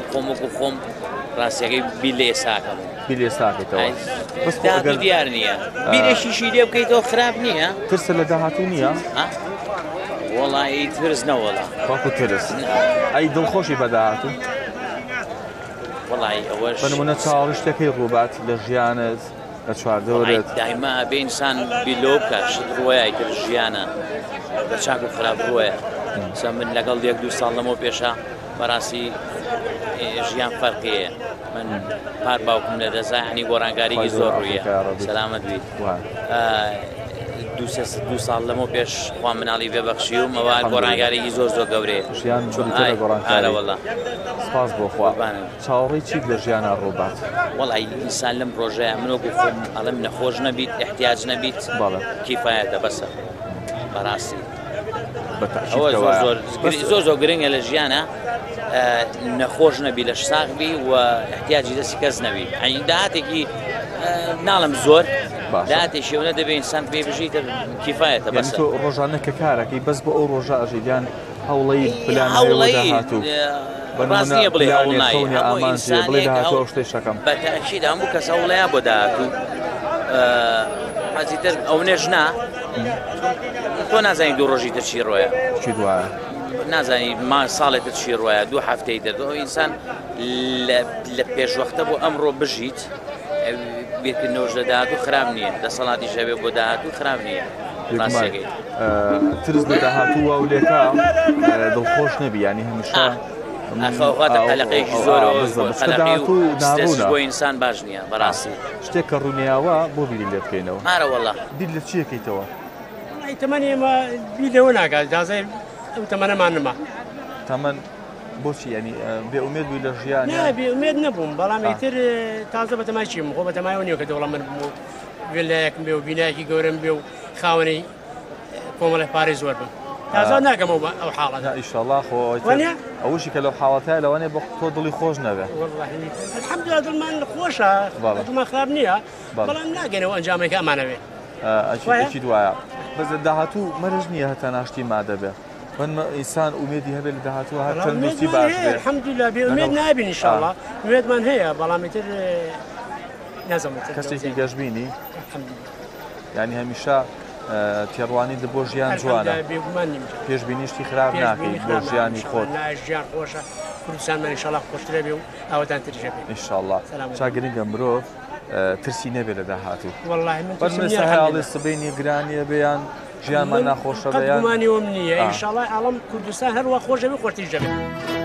خۆم وەکو خۆم ڕاستیەکەی بیر لە ئێساکەم بیر لە ئێستاکەیتەوە داهاتوو دیار نییە بیرێکیشی لێ بکەیتەوە خراپ نییە ترسە لە داهاتوو نییە وەڵی ترس نەوەڵا وەکو ترس ئەی دڵخۆشی بە داهاتوو وەڵی ئەوەش بەنمونە چاوەڕی شتێکەکەی ڕووبات لە ژیانت لە چواردەوەرێت دایما بێ ئینسان بیلۆ بکە شت ڕوایە تر ژیانە بە چاک و خراپ ڕوایە من لەگەڵ 1-2 ساڵ لەمەوە پێشە بەڕاستی ژیان فەرقیەیە من پار باوکم لە دەزانی گۆڕانکاریی زۆر ڕوویە سەلامەت بیت 2 ساڵ لەمەوە پێش خوا مناڵی بێبەخشیوم ئەوە گۆڕانکاریی زۆر گەورەیە گۆڕانکارەوەڵا سپاس بۆ خوا چاوەڕێی چیت لە ژیانە ڕووبات وەڵی ئینسان لەم ڕۆژەیە منۆگو خۆم ئەڵم نەخۆش نەبیت احتیاج نەبیت کیفایەتە بەسە بەڕاستی زۆر گرنگە لە ژیانە نەخۆش نەبی لە ساغبی و احتیاجی دەستی کەس نەبی ئەین داهاتێکی ناڵم زۆر داهاتێکی ئەوە دەبێت ئینسان پێی بژیتر کیفایەتە بەسە ڕۆژانە کە کارەکەی بەس بۆ ئەو ڕۆژە ئەژیان هەوڵەی پلانەوە داهاتوو ڕاست نییە بڵێ هەوڵ نایە هەموو ئینسانێک بە تاکید هەموو کەس هەوڵەیە بۆ داهاتوو حەزیتر ئەو نێژنا تۆ نازانی 2 ڕۆژی تر چی ڕۆیە چی دوایە نازانی ساڵێتر چی ڕۆیە 2 هەفتەی تر ئینسان لە پێشوەختە بۆ ئەمڕۆ بژیت بیرکردنەوەش لە داهاتوو خراپ نییە دەسەڵاتی شەوێ بۆ داهاتوو خراپ نییە ڕاستیەکەی ترس لە داهاتوو و لێکا دڵخۆش نەبی ینی هەمیشە ئەخەواتە قەلەقەیەکی زۆرەوە بۆ ئینسان باش نییە بەڕاستی شتێک کە ڕوونیاوە بۆ بیری لێ بکەینەوە مارەوەڵا بیر لە چیەکەیتەوە تەمەنی ئێمە بیر لەوە ناکات دازای ئەو تەمەنەمان نما تەمەن بۆچی ینی بێئومێد بووی لە ژیان بێئومێد نەبووم بەڵام ئیتر تازە بە تەمای چیم خۆ بە تەمایەوە نییە کە دەوڵەم من بوو وێلایەکم بێ و بینایەکی گەورەم بێ و خاوەنەی کۆمەڵی پارەی زۆر بم تازە ناکەمەوە ئەو حاڵەتە ئیشەڵڵا خۆ ئەوشی کە لەو حاڵەتایە لەوانێ بۆ تۆ دڵی خۆش نەبێ الحەمدولیلا دڵمان خۆشە دڵمان خراپ نییە بەڵام ناگەنەوە ئەنجامێک ئەمانەوێ ئەچی دوایە بەس داهاتوو مەرج نییە هەتا ناشتی مادەبێ من ئینسان ئومێدی هەبێت لە داهاتوو هەر چەند دوستی باش بێ الحەمدولیلا بێئومێد نابین ئینشاڵڵا وێدمان هەیە بەڵام ئیتر نازەمێت کەسێکی گەشببینی ینی هەمیشە تێڕوانی بۆ ژیان جوانە پێشبینیشتی خراپ ناکەیت بۆ ژیانی خۆت ژیان خۆشە کوردستانمان ئینشاڵڵا خۆشترە بێ و ئەوەتان ترژە بێ ئینشاڵڵا چاگرنگە مرۆڤ ترسی نەبێت لە داهاتوو وەڵڵاهی من هەڵی سبەینی گرانیە بێیان ژیانمان ناخۆشە بەیان گومانیەوەم نییە ئینشاڵڵا ئاڵەم کوردستان هەروە خۆش دەبێ خۆشتیش دەبێت